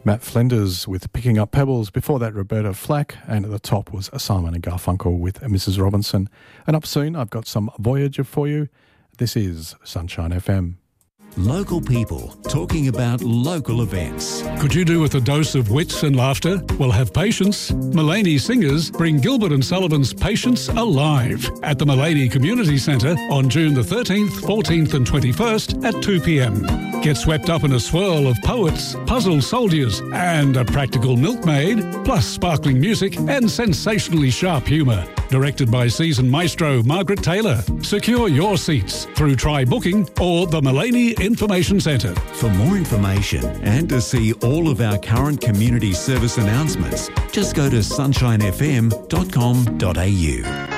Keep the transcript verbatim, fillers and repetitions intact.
Matt Flinders with Picking Up Pebbles. Before that, Roberta Flack. And at the top was Simon and Garfunkel with Missus Robinson. And up soon, I've got some Voyager for you. This is Sunshine F M. Local people talking about local events. Could you do with a dose of wit and laughter? Well, have patience. Mullaney Singers bring Gilbert and Sullivan's Patience alive at the Mullaney Community Centre on June the thirteenth, fourteenth and twenty-first at two p m. Get swept up in a swirl of poets, puzzle soldiers and a practical milkmaid, plus sparkling music and sensationally sharp humour. Directed by seasoned maestro Margaret Taylor. Secure your seats through Try Booking or the Mullaney Information Centre. For more information and to see all of our current community service announcements, just go to sunshine f m dot com dot a u.